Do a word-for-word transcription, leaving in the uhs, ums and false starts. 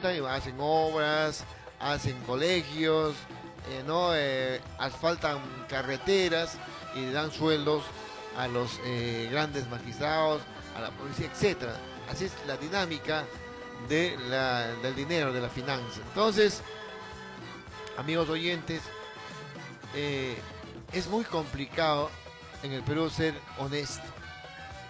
juntan y hacen obras, hacen colegios, eh, ¿no? Eh, asfaltan carreteras y le dan sueldos a los eh, grandes magistrados, a la policía, etcétera. Así es la dinámica de la, del dinero, de la finanza. Entonces, amigos oyentes, eh, es muy complicado en el Perú ser honesto.